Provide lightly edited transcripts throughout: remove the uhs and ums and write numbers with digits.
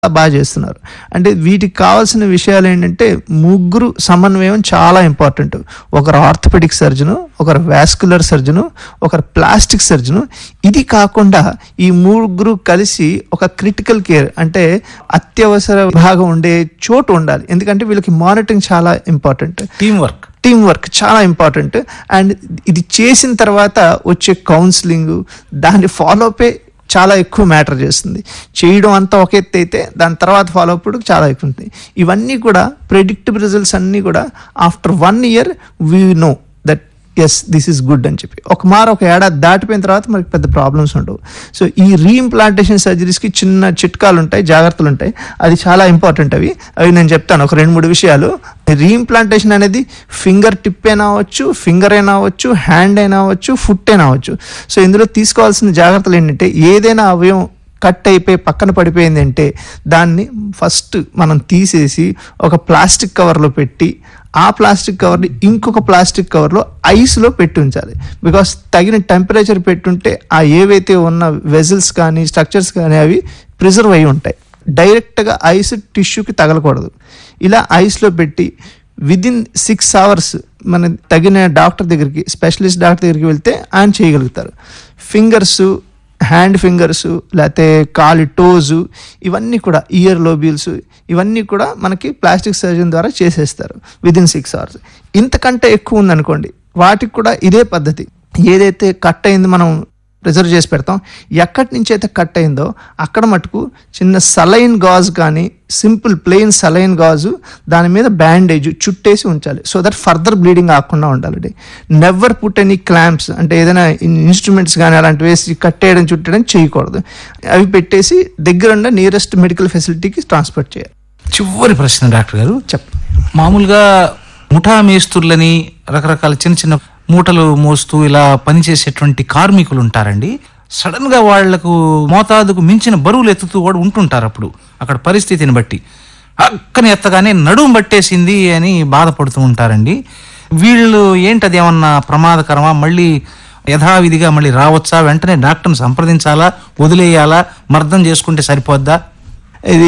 బాగా చేస్తున్నారు. అంటే వీటికి కావాల్సిన విషయాలు ఏంటంటే ముగ్గురు సమన్వయం చాలా ఇంపార్టెంట్. ఒకరు ఆర్థోపెడిక్ సర్జను, ఒకరు వాస్కులర్ సర్జను, ఒకరు ప్లాస్టిక్ సర్జను. ఇది కాకుండా ఈ ముగ్గురు కలిసి ఒక క్రిటికల్ కేర్ అంటే అత్యవసర విభాగం ఉండే చోటు ఉండాలి. ఎందుకంటే వీళ్ళకి మానిటరింగ్ చాలా ఇంపార్టెంట్. టీమ్ వర్క్ చాలా ఇంపార్టెంట్. అండ్ ఇది చేసిన తర్వాత వచ్చే కౌన్సిలింగ్, దాని ఫాలోఅపే చాలా ఎక్కువ మ్యాటర్ చేస్తుంది. చేయడం అంతా ఒక ఎత్తు అయితే దాని తర్వాత ఫాలో అప్ చాలా ఎక్కువ ఉంటుంది. ఇవన్నీ కూడా ప్రెడిక్టబుల్ రిజల్ట్స్ అన్నీ కూడా after 1 year we know that yes this is good అని చెప్పి. ఒక ఏడాది దాటిపోయిన తర్వాత మనకి పెద్ద ప్రాబ్లమ్స్ ఉండవు. సో ఈ రీఇంప్లాంటేషన్ సర్జరీస్కి చిన్న చిట్కాలు ఉంటాయి, జాగ్రత్తలు ఉంటాయి. అది చాలా ఇంపార్టెంట్. అవి నేను చెప్తాను, ఒక 2-3 విషయాలు. రీఇంప్లాంటేషన్ అనేది ఫింగర్ టిప్ అయినా అవ్వచ్చు, ఫింగర్ అయినా అవ్వచ్చు, హ్యాండ్ అయినా అవ్వచ్చు, ఫుట్ అయినా అవ్వచ్చు. సో ఇందులో తీసుకోవాల్సిన జాగ్రత్తలు ఏంటంటే ఏదైనా అవయవం కట్ అయిపోయి పక్కన పడిపోయింది అంటే దాన్ని ఫస్ట్ మనం తీసేసి ఒక ప్లాస్టిక్ కవర్లో పెట్టి ఆ ప్లాస్టిక్ కవర్ని ఇంకొక ప్లాస్టిక్ కవర్లో ఐస్లో పెట్టి ఉంచాలి. బికాస్ తగిన టెంపరేచర్ పెట్టుంటే ఆ ఏవైతే ఉన్న వెజల్స్ కానీ స్ట్రక్చర్స్ కానీ అవి ప్రిజర్వ్ అయి ఉంటాయి. డైరెక్ట్గా ఐస్ టిష్యూకి తగలకూడదు. ఇలా ఐస్లో పెట్టి విదిన్ 6 hours మన తగిన డాక్టర్ దగ్గరికి, స్పెషలిస్ట్ డాక్టర్ దగ్గరికి వెళ్తే ఆయన చేయగలుగుతారు. ఫింగర్స్, హ్యాండ్ ఫింగర్స్, లేకపోతే కాలి టోజు, ఇవన్నీ కూడా ఇయర్ లోబ్యూల్స్, ఇవన్నీ కూడా మనకి ప్లాస్టిక్ సర్జన్ ద్వారా చేసేస్తారు విదిన్ 6 hours. ఇంతకంటే ఎక్కువ ఉందనుకోండి, వాటికి కూడా ఇదే పద్ధతి. ఏదైతే కట్ అయింది మనం రిజర్వ్ చేసి పెడతాం, ఎక్కడి నుంచి అయితే కట్ అయిందో అక్కడ మటుకు చిన్న సలైన్ గాజ్ కానీ సింపుల్ ప్లెయిన్ సలైన్ గాజు దాని మీద బ్యాండేజ్ చుట్టేసి ఉంచాలి. సో దట్ ఫర్దర్ బ్లీడింగ్ ఆకుండా ఉండాలి. నెవర్ పుట్ ఎనీ క్లాంప్స్ అంటే ఏదైనా ఇన్స్ట్రుమెంట్స్ కానీ అలాంటివి వేసి కట్టేయడం చుట్టడం చేయకూడదు. అవి పెట్టేసి దగ్గరుండే నియరెస్ట్ మెడికల్ ఫెసిలిటీకి ట్రాన్స్పోర్ట్ చేయాలి. చివరి ప్రశ్న డాక్టర్ గారు, మామూలుగా ముఠా మేస్తుర్లని రకరకాల చిన్న చిన్న మూటలు మోస్తూ ఇలా పనిచేసేటువంటి కార్మికులు ఉంటారండి. సడన్ గా వాళ్లకు మోతాదుకు మించిన బరువులు ఎత్తుతూ కూడా ఉంటుంటారు. అప్పుడు అక్కడ పరిస్థితిని బట్టి అక్కని ఎత్తగానే నడుము పట్టేసింది అని బాధపడుతూ ఉంటారండి. వీళ్ళు ఏంటది ఏమన్నా ప్రమాదకరమా, మళ్ళీ యథావిధిగా మళ్ళీ రావచ్చా, వెంటనే డాక్టర్ని సంప్రదించాలా, వదిలేయాలా, మర్దం చేసుకుంటే సరిపోద్దా? ఇది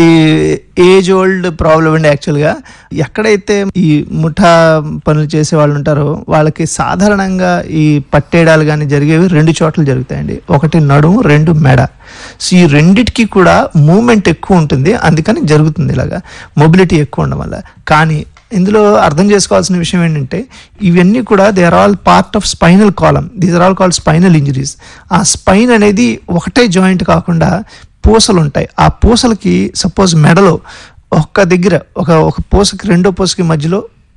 ఏజ్ ఓల్డ్ ప్రాబ్లం అండి. యాక్చువల్గా ఎక్కడైతే ఈ ముఠా పనులు చేసే వాళ్ళు ఉంటారో వాళ్ళకి సాధారణంగా ఈ పట్టేయడాలు కానీ జరిగేవి 2 చోట్ల జరుగుతాయండి. ఒకటి నడుము, 2 మెడ. సో ఈ రెండిటికి కూడా మూమెంట్ ఎక్కువ ఉంటుంది, అందుకని జరుగుతుంది ఇలాగా, మొబిలిటీ ఎక్కువ ఉండడం వల్ల. కానీ ఇందులో అర్థం చేసుకోవాల్సిన విషయం ఏంటంటే ఇవన్నీ కూడా they are all part of spinal column. These are all called spinal injuries. ఆ స్పైన్ అనేది ఒకటే జాయింట్ కాకుండా పూసలు ఉంటాయి. ఆ పూసలకి సపోజ్ మెడలో ఒక్క దగ్గర ఒక పూసకి రెండో పూసకి మధ్యలో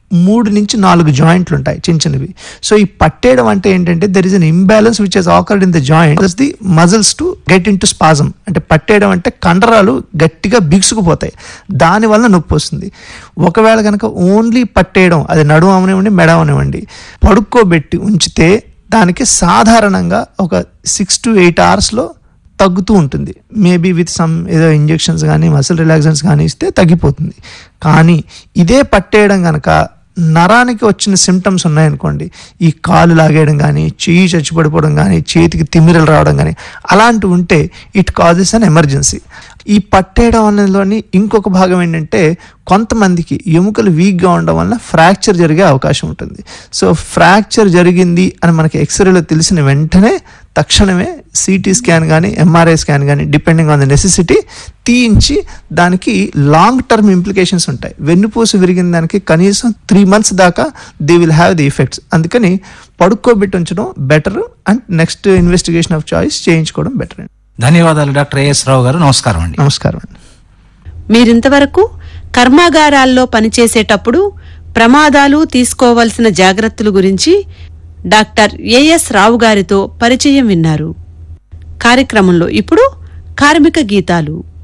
3 నుంచి 4 జాయింట్లు ఉంటాయి, చిన్న చిన్నవి. సో ఈ పట్టేయడం అంటే ఏంటంటే there is an imbalance which has ఆకర్డ్ in the joint the muscles to get in to spasm. అంటే పట్టేయడం అంటే కండరాలు గట్టిగా బిగుసుకుపోతాయి, దానివల్ల నొప్పి వస్తుంది. ఒకవేళ కనుక ఓన్లీ పట్టేయడం, అది నడుము అవనివ్వండి, మెడ అవనివ్వండి, పడుకోబెట్టి ఉంచితే దానికి సాధారణంగా ఒక 6 to 8 hours తగ్గుతూ ఉంటుంది. మేబీ విత్ సమ్ ఏదో ఇంజెక్షన్స్ కానీ మసిల్ రిలాక్సెంట్స్ కానీ ఇస్తే తగ్గిపోతుంది. కానీ ఇదే పట్టేయడం కనుక నరానికి వచ్చిన సిమ్టమ్స్ ఉన్నాయనుకోండి, ఈ కాలు లాగేయడం కానీ, చెయ్యి చచ్చిపడిపోవడం కానీ, చేతికి తిమ్మిరలు రావడం కానీ అలాంటివి ఉంటే ఇట్ కాజెస్ అన్ ఎమర్జెన్సీ. ఈ పట్టేయడం అనేలోని ఇంకొక భాగం ఏంటంటే కొంతమందికి ఎముకలు వీక్గా ఉండడం వల్ల ఫ్రాక్చర్ జరిగే అవకాశం ఉంటుంది. సో ఫ్రాక్చర్ జరిగింది అని మనకి ఎక్స్రేలో తెలిసిన వెంటనే తక్షణమే సిటీ స్కాన్ కానీ ఎంఆర్ఐ స్కాన్ కానీ డిపెండింగ్ ఆన్ ద నెసెసిటీ తీయించి దానికి లాంగ్ టర్మ్ ఇంప్లికేషన్స్ ఉంటాయి. వెన్నుపూస విరిగిన దానికి కనీసం 3 months దాకా they will have the effects. అందుకని పడుకోబెట్టి ఉంచడం better and next investigation of choice చేయించుకోవడం బెటర్ అండి. ధన్యవాదాలు డాక్టర్ ఏఎస్ రావు గారు. నమస్కారం అండి. నమస్కారం అండి. మీరింతవరకు కర్మాగారాల్లో పనిచేసేటప్పుడు ప్రమాదాలు, తీసుకోవాల్సిన జాగ్రత్తల గురించి డాక్టర్ ఏఎస్ రావు గారితో పరిచయం విన్నారు. కార్యక్రమంలో ఇప్పుడు కార్మిక గీతాలు.